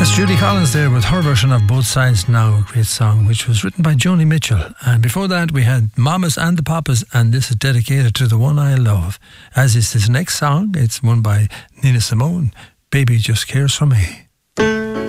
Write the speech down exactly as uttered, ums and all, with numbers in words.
That's Judy Collins there with her version of Both Sides Now, a great song which was written by Joni Mitchell. And before that we had Mamas and the Papas, and this is dedicated to the one I love. As is this next song, it's one by Nina Simone, Baby Just Cares For Me.